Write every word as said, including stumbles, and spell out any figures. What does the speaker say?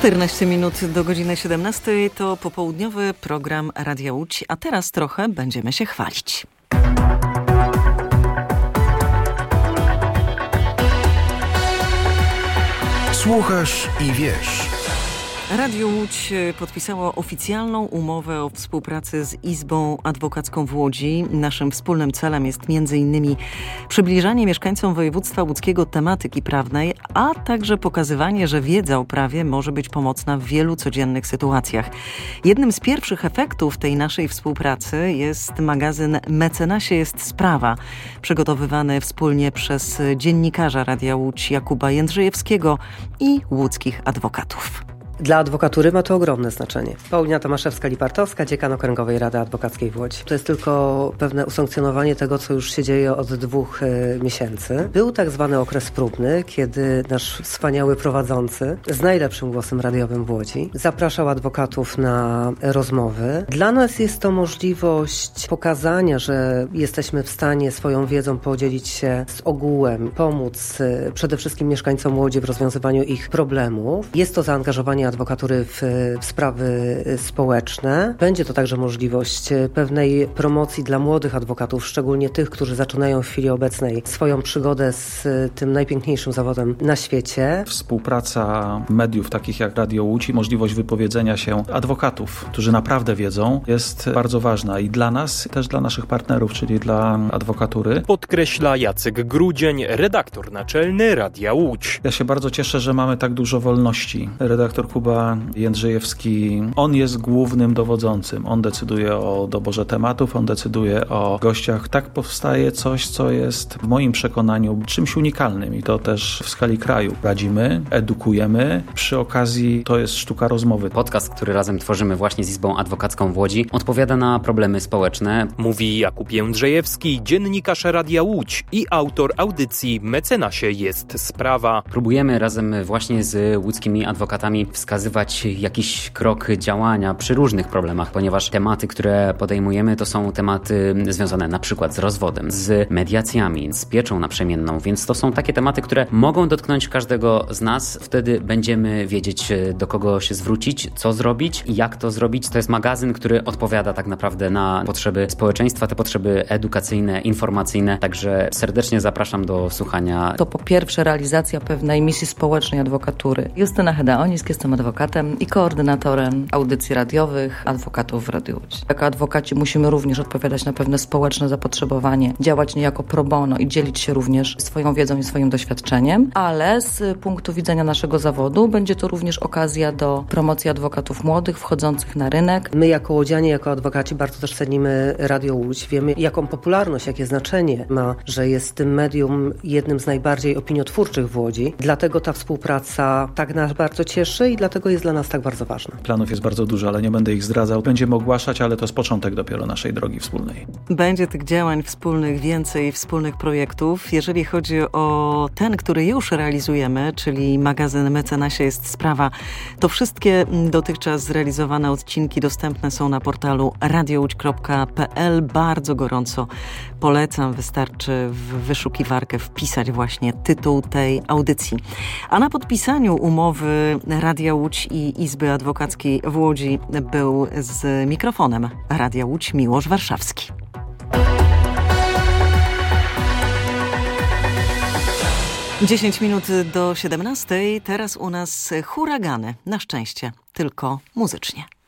czternaście minut do godziny siedemnastej to popołudniowy program Radia Łódź, a teraz trochę będziemy się chwalić. Słuchasz i wiesz. Radio Łódź podpisało oficjalną umowę o współpracy z Izbą Adwokacką w Łodzi. Naszym wspólnym celem jest między innymi przybliżanie mieszkańcom województwa łódzkiego tematyki prawnej, a także pokazywanie, że wiedza o prawie może być pomocna w wielu codziennych sytuacjach. Jednym z pierwszych efektów tej naszej współpracy jest magazyn Mecenasie jest sprawa, przygotowywany wspólnie przez dziennikarza Radia Łódź Jakuba Jędrzejewskiego i łódzkich adwokatów. Dla adwokatury ma to ogromne znaczenie. Paulina Tomaszewska-Lipartowska, dziekan Okręgowej Rady Adwokackiej w Łodzi. To jest tylko pewne usankcjonowanie tego, co już się dzieje od dwóch y, miesięcy. Był tak zwany okres próbny, kiedy nasz wspaniały prowadzący z najlepszym głosem radiowym w Łodzi zapraszał adwokatów na rozmowy. Dla nas jest to możliwość pokazania, że jesteśmy w stanie swoją wiedzą podzielić się z ogółem, pomóc y, przede wszystkim mieszkańcom Łodzi w rozwiązywaniu ich problemów. Jest to zaangażowanie adwokatury w, w sprawy społeczne. Będzie to także możliwość pewnej promocji dla młodych adwokatów, szczególnie tych, którzy zaczynają w chwili obecnej swoją przygodę z tym najpiękniejszym zawodem na świecie. Współpraca mediów takich jak Radio Łódź i możliwość wypowiedzenia się adwokatów, którzy naprawdę wiedzą, jest bardzo ważna i dla nas, też dla naszych partnerów, czyli dla adwokatury. Podkreśla Jacek Grudzień, redaktor naczelny Radia Łódź. Ja się bardzo cieszę, że mamy tak dużo wolności. Redaktor Kuba Jędrzejewski, on jest głównym dowodzącym. On decyduje o doborze tematów, on decyduje o gościach. Tak powstaje coś, co jest w moim przekonaniu czymś unikalnym i to też w skali kraju. Radzimy, edukujemy. Przy okazji to jest sztuka rozmowy. Podcast, który razem tworzymy właśnie z Izbą Adwokacką w Łodzi, odpowiada na problemy społeczne. Mówi Jakub Jędrzejewski, dziennikarz Radia Łódź i autor audycji Mecenasie jest sprawa. Próbujemy razem właśnie z łódzkimi adwokatami wskazywać jakiś krok działania przy różnych problemach, ponieważ tematy, które podejmujemy, to są tematy związane na przykład z rozwodem, z mediacjami, z pieczą naprzemienną, więc to są takie tematy, które mogą dotknąć każdego z nas. Wtedy będziemy wiedzieć, do kogo się zwrócić, co zrobić i jak to zrobić. To jest magazyn, który odpowiada tak naprawdę na potrzeby społeczeństwa, te potrzeby edukacyjne, informacyjne, także serdecznie zapraszam do słuchania. To po pierwsze realizacja pewnej misji społecznej adwokatury. Justyna Hedaonisk, jestem adwokatem i koordynatorem audycji radiowych adwokatów w Radiu Łódź. Jako adwokaci musimy również odpowiadać na pewne społeczne zapotrzebowanie, działać niejako pro bono i dzielić się również swoją wiedzą i swoim doświadczeniem, ale z punktu widzenia naszego zawodu będzie to również okazja do promocji adwokatów młodych wchodzących na rynek. My jako łodzianie, jako adwokaci bardzo też cenimy Radio Łódź. Wiemy, jaką popularność, jakie znaczenie ma, że jest tym medium jednym z najbardziej opiniotwórczych w Łodzi. Dlatego ta współpraca tak nas bardzo cieszy i dlatego jest dla nas tak bardzo ważna. Planów jest bardzo dużo, ale nie będę ich zdradzał. Będziemy ogłaszać, ale to jest początek dopiero naszej drogi wspólnej. Będzie tych działań wspólnych więcej, wspólnych projektów. Jeżeli chodzi o ten, który już realizujemy, czyli magazyn Mecenasie jest sprawa, to wszystkie dotychczas zrealizowane odcinki dostępne są na portalu radio łódź kropka p l. Bardzo gorąco polecam. Wystarczy w wyszukiwarkę wpisać właśnie tytuł tej audycji. A na podpisaniu umowy Radia Łódź i Izby Adwokackiej w Łodzi był z mikrofonem Radia Łódź Miłosz Warszawski. dziesięć minut do siedemnastej. Teraz u nas huragany. Na szczęście tylko muzycznie.